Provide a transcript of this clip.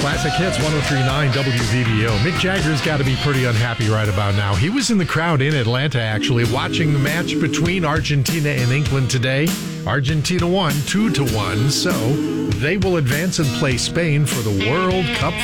Classic Hits 103.9 WVBO. Mick Jagger's got to be pretty unhappy right about now. He was in the crowd in Atlanta, actually, watching the match between Argentina and England today. Argentina won 2-1, so they will advance and play Spain for the World Cup